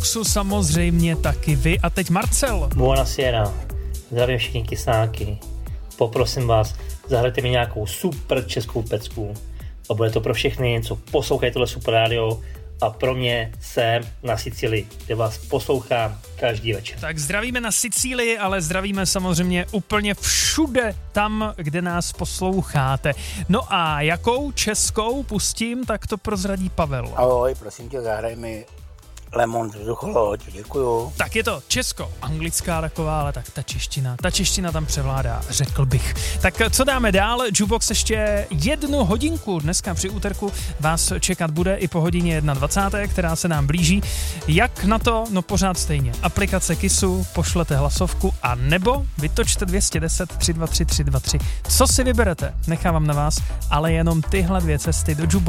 Juboxu samozřejmě taky vy. A teď Marcel. Buonasera, zdravím všichni kysnáky. Poprosím vás, zahrajte mi nějakou super českou pecku. A bude to pro všechny, co poslouchají tohle super rádio. A pro mě jsem na Sicílii, kde vás poslouchám každý večer. Tak zdravíme na Sicílii, ale zdravíme samozřejmě úplně všude tam, kde nás posloucháte. No a jakou českou pustím, tak to prozradí Pavel. Ahoj, prosím tě, zahraj mi Lemon vzducholoď, děkuju. Tak je to česko-anglická taková, ale tak ta čeština tam převládá, řekl bych. Tak co dáme dál? Jukebox ještě 1 hodinku dneska při úterku vás čekat bude i po hodině 21, která se nám blíží. Jak na to? No pořád stejně. Aplikace Kissu, pošlete hlasovku a nebo vytočte 210 323 323. Co si vyberete? Nechávám na vás, ale jenom tyhle 2 cesty do Jukeboxu.